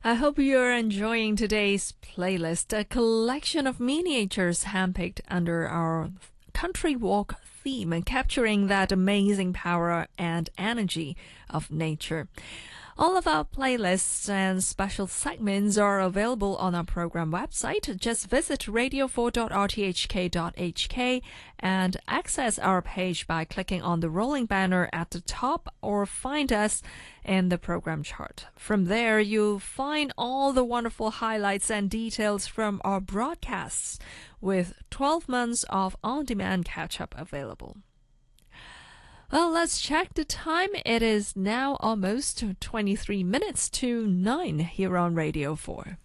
I hope you're enjoying today's playlist, a collection of miniatures handpicked under our country walk theme, capturing that amazing power and energy of nature. All of our playlists and special segments are available on our program website. Just visit radio4.rthk.hk and access our page by clicking on the rolling banner at the top or find us in the program chart. From there, you'll find all the wonderful highlights and details from our broadcasts with 12 months of on-demand catch-up available. Well, let's check the time. It is now almost 23 minutes to 9 here on Radio 4.